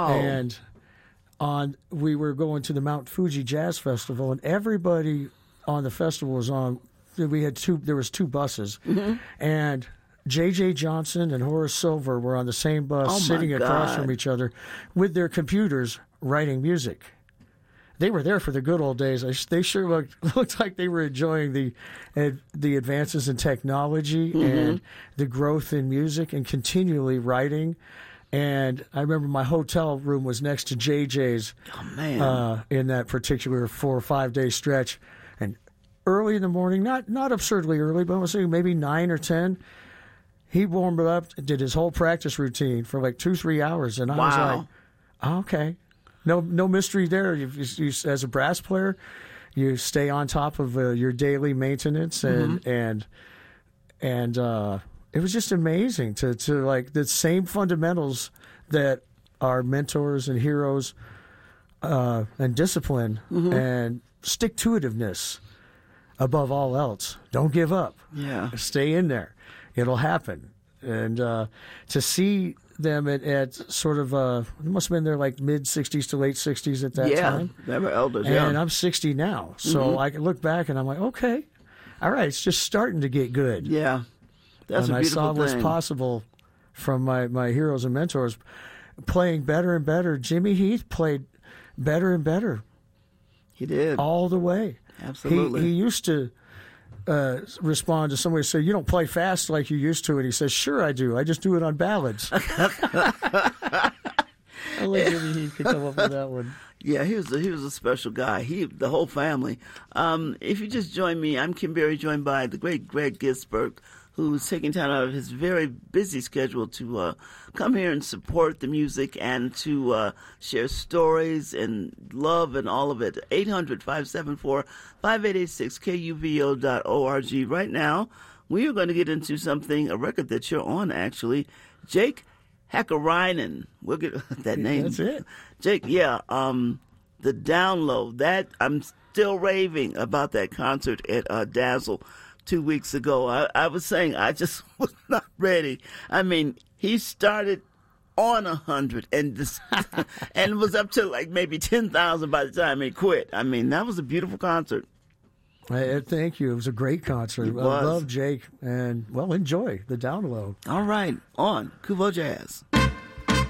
And we were going to the Mount Fuji Jazz Festival, and everybody on the festival was on. There was two buses, and J.J. Johnson and Horace Silver were on the same bus, sitting across from each other with their computers writing music. They were there for the good old days. They sure looked like they were enjoying the advances in technology and the growth in music and continually writing. And I remember my hotel room was next to JJ's in that particular 4 or 5 day stretch. And early in the morning, not absurdly early, but I was saying maybe 9 or 10, he warmed up, did his whole practice routine for like 2-3 hours. And I was like, oh, okay. No mystery there. You, as a brass player, you stay on top of your daily maintenance, and it was just amazing to like the same fundamentals that our mentors and heroes and discipline and stick-to-itiveness above all else. Don't give up. Yeah, stay in there. It'll happen. And to see them at sort of they must have been there like mid-60s to late 60s at that time. Yeah, they were elders. And I'm 60 now, so I can look back and I'm like, okay, all right, it's just starting to get good. Yeah, that's and a beautiful I saw thing. what's possible from my heroes and mentors playing better and better. Jimmy Heath played better and better. He did. All the way. Absolutely. He used to respond to somebody say, "You don't play fast like you used to," and he says, "Sure I do. I just do it on ballads." I'll let Jimmy Heath come up with that one. Yeah, he was a special guy. The whole family. If you just join me, I'm Kim Berry, joined by the great Greg Gisberg, who's taking time out of his very busy schedule to come here and support the music and to share stories and love and all of it. 800-574-5886, KUVO.org. Right now, we are going to get into a record that you're on, actually. Jake Hakkarainen. We'll get that name. That's it. Jake, The Download. That I'm still raving about that concert at Dazzle 2 weeks ago. I was saying I just was not ready. I mean, he started on 100 and was up to like maybe 10,000 by the time he quit. I mean, that was a beautiful concert. Thank you. It was a great concert. I love Jake, and enjoy The Download. All right, on Kuvo Jazz.